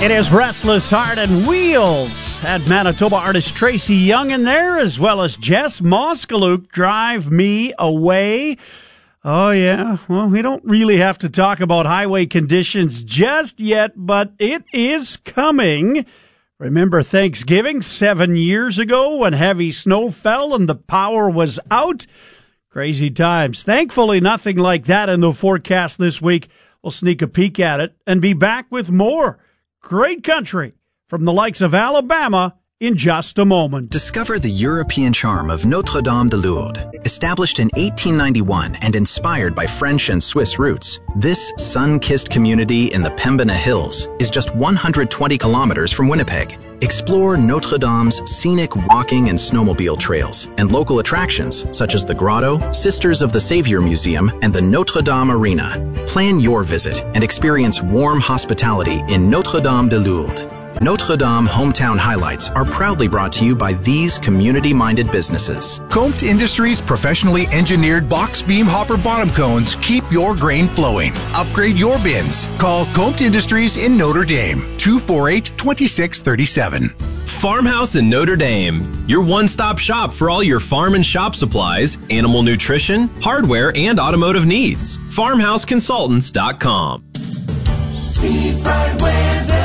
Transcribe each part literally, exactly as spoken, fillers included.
It is Restless Heart and Wheels. Had Manitoba artist Tracy Young in there, as well as Jess Moskalouk, Drive Me Away. Oh, yeah. Well, we don't really have to talk about highway conditions just yet, but it is coming. Remember Thanksgiving seven years ago when heavy snow fell and the power was out? Crazy times. Thankfully, nothing like that in the forecast this week. We'll sneak a peek at it and be back with more great country from the likes of Alabama in just a moment. Discover the European charm of Notre-Dame de Lourdes. Established in eighteen ninety-one and inspired by French and Swiss roots, this sun-kissed community in the Pembina Hills is just one hundred twenty kilometers from Winnipeg. Explore Notre-Dame's scenic walking and snowmobile trails and local attractions such as the Grotto, Sisters of the Savior Museum, and the Notre-Dame Arena. Plan your visit and experience warm hospitality in Notre-Dame de Lourdes. Notre-Dame Hometown Highlights are proudly brought to you by these community-minded businesses. Comte Industries' professionally engineered box beam hopper bottom cones keep your grain flowing. Upgrade your bins. Call Comte Industries in Notre Dame, two four eight, two six three seven. Farmhouse in Notre Dame, your one-stop shop for all your farm and shop supplies, animal nutrition, hardware, and automotive needs. farmhouse consultants dot com. Seafront weather.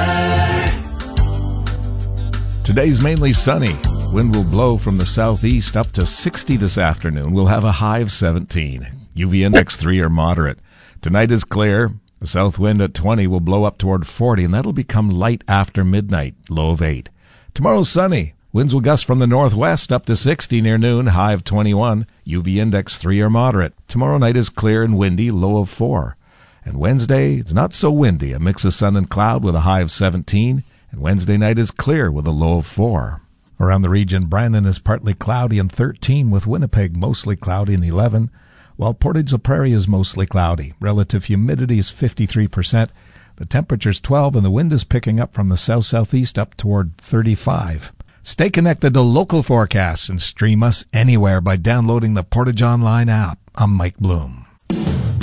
Today's mainly sunny. Wind will blow from the southeast up to sixty this afternoon. We'll have a high of seventeen. U V index three or moderate. Tonight is clear. The south wind at twenty will blow up toward forty, and that'll become light after midnight, low of eight. Tomorrow's sunny. Winds will gust from the northwest up to sixty near noon, high of twenty-one. U V index three or moderate. Tomorrow night is clear and windy, low of four. And Wednesday, it's not so windy, a mix of sun and cloud with a high of seventeen. And Wednesday night is clear with a low of four. Around the region, Brandon is partly cloudy and thirteen, with Winnipeg mostly cloudy and eleven, while Portage la Prairie is mostly cloudy. Relative humidity is fifty-three percent. The temperature is twelve, and the wind is picking up from the south-southeast up toward thirty-five. Stay connected to local forecasts and stream us anywhere by downloading the Portage Online app. I'm Mike Bloom.